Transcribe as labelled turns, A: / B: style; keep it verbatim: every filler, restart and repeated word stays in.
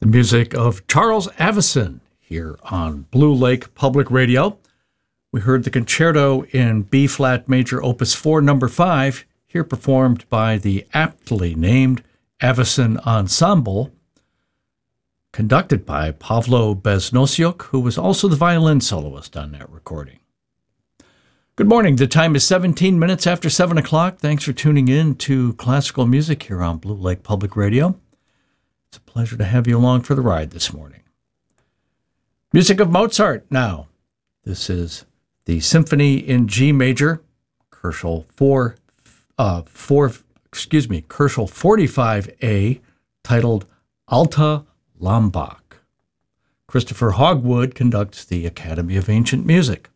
A: The music of Charles Avison here on Blue Lake Public Radio. We heard the concerto in B-flat major opus four, number five, here performed by the aptly named Avison Ensemble, conducted by Pavlo Beznosiuk, who was also the violin soloist on that recording. Good morning. The time is seventeen minutes after seven o'clock. Thanks for tuning in to classical music here on Blue Lake Public Radio. It's a pleasure to have you along for the ride this morning. Music of Mozart now. This is the Symphony in G major, Koelschel four, uh, four, excuse me, Koelschel forty-five A, titled Alta Lambach. Christopher Hogwood conducts the Academy of Ancient Music.